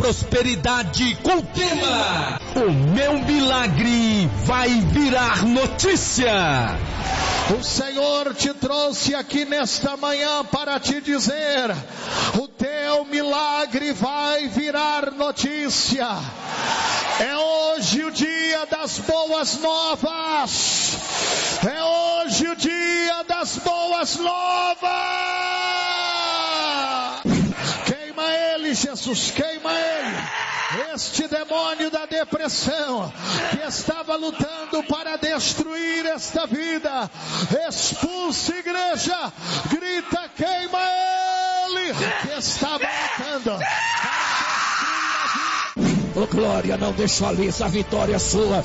prosperidade com o tema: o meu milagre vai virar notícia. O Senhor te trouxe aqui nesta manhã para te dizer: o teu milagre vai virar notícia. É hoje o dia das boas novas. É hoje o dia das boas novas. Queima ele, Jesus, queima ele. Este demônio da depressão que estava lutando para destruir esta vida, expulsa, igreja, grita, queima ele que estava lutando. Oh glória, não deixa ali, essa vitória é sua.